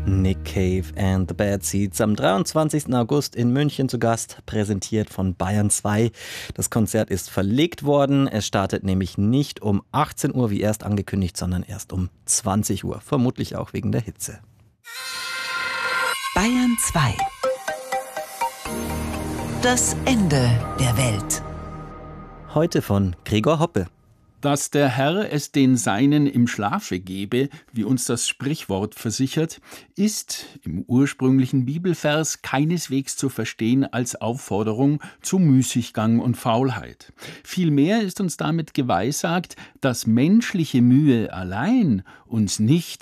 Nick Cave and the Bad Seeds am 23. August in München zu Gast, präsentiert von Bayern 2. Das Konzert ist verlegt worden. Es startet nämlich nicht um 18 Uhr wie erst angekündigt, sondern erst um 20 Uhr. Vermutlich auch wegen der Hitze. Bayern 2. Das Ende der Welt. Heute von Gregor Hoppe. Dass der Herr es den Seinen im Schlafe gebe, wie uns das Sprichwort versichert, ist im ursprünglichen Bibelvers keineswegs zu verstehen als Aufforderung zu Müßiggang und Faulheit. Vielmehr ist uns damit geweissagt, dass menschliche Mühe allein uns nicht